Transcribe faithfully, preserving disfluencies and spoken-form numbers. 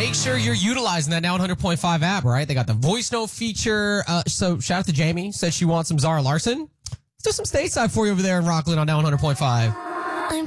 make sure you're utilizing that Now one hundred point five app, right? They got the voice note feature. Uh, so shout out to Jamie. Said she wants some Zara Larson. Let's do some stateside for you over there in Rockland on Now one hundred point five.